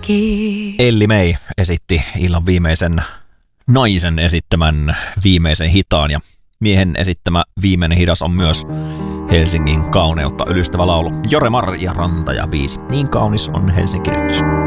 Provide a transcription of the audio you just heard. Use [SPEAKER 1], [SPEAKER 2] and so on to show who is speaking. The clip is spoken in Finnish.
[SPEAKER 1] Elli May esitti illan viimeisen naisen esittämän viimeisen hitaan, ja miehen esittämä viimeinen hidas on myös Helsingin kauneutta ylistävä laulu. Jore Mar ja Ranta ja biisi Niin kaunis on Helsinki nyt.